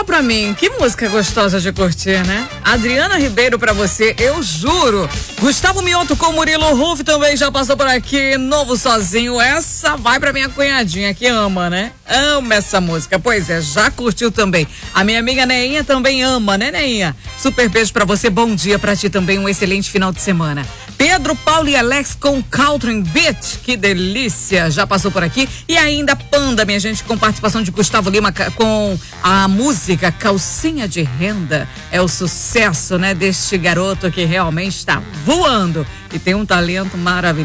pra mim, que música gostosa de curtir, né? Adriana Ribeiro pra você, eu juro. Gustavo Mioto com Murilo Ruff também já passou por aqui, novo sozinho. Essa vai pra minha cunhadinha que ama, né? Ama essa música. Pois é, já curtiu também. A minha amiga Neinha também ama, né, Neinha? Super beijo pra você, bom dia pra ti também, um excelente final de semana. Pedro, Paulo e Alex com Country Beat, que delícia, já passou por aqui. E ainda Panda, minha gente, com participação de Gustavo Lima com a música Calcinha de Renda. É o sucesso, né, deste garoto que realmente está voando e tem um talento maravilhoso.